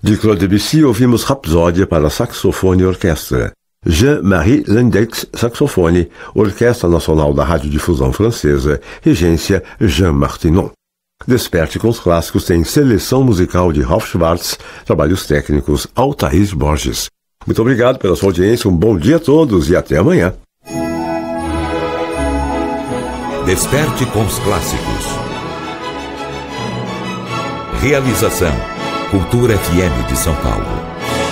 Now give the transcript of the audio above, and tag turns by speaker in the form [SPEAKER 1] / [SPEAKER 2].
[SPEAKER 1] De Claude Debussy, ouvimos Rapsódia para saxofone e orquestra. Jean-Marie Lendex, saxofone, Orquestra Nacional da Radiodifusão Francesa, regência Jean Martinon. Desperte com os Clássicos tem seleção musical de Ralph Schwartz, trabalhos técnicos Altair Borges. Muito obrigado pela sua audiência, um bom dia a todos e até amanhã.
[SPEAKER 2] Desperte com os Clássicos. Realização Cultura FM de São Paulo.